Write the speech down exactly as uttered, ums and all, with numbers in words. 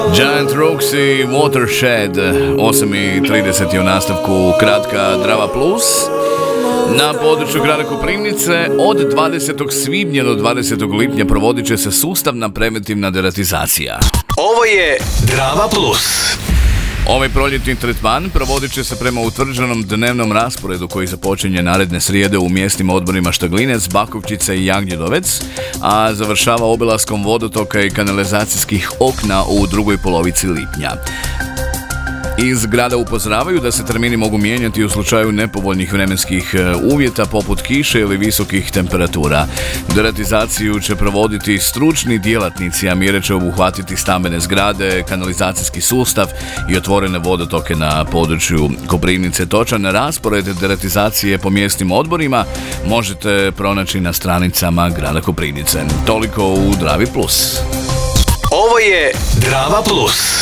Giant Rooks i Watershed, osam i trideset je u nastavku kratka Drava Plus. Na području grada Koprivnice od dvadesetog svibnja do dvadesetog lipnja provodit će se sustavna preventivna deratizacija. Ovo je Drava Plus. Ovaj proljetni tretman provodit će se prema utvrđenom dnevnom rasporedu koji započinje naredne srijede u mjesnim odborima Štaglinec, Bakovčica i Jagnjedovec, a završava obilaskom vodotoka i kanalizacijskih okna u drugoj polovici lipnja. Iz grada upozoravaju da se termini mogu mijenjati u slučaju nepovoljnih vremenskih uvjeta poput kiše ili visokih temperatura. Deratizaciju će provoditi stručni djelatnici, a mjere će obuhvatiti stambene zgrade, kanalizacijski sustav i otvorene vodotoke na području Koprivnice. Točan raspored deratizacije po mjesnim odborima možete pronaći na stranicama grada Koprivnice. Toliko u Dravi Plus. Ovo je Drava Plus.